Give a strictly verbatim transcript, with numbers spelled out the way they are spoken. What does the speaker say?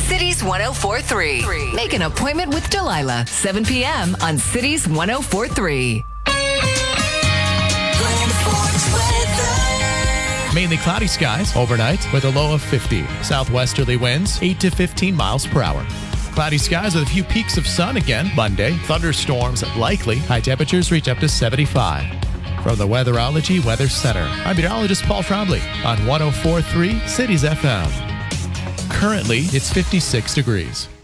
Cities one oh four three. Make an appointment with Delilah, seven p.m. on Cities one oh four three. Mainly cloudy skies overnight with a low of fifty. Southwesterly winds eight to fifteen miles per hour. Cloudy skies with a few peaks of sun again Monday. Thunderstorms likely. High temperatures reach up to seventy-five. From the Weatherology Weather Center, I'm meteorologist Paul Trombley on one oh four three Cities F M. Currently, it's fifty-six degrees.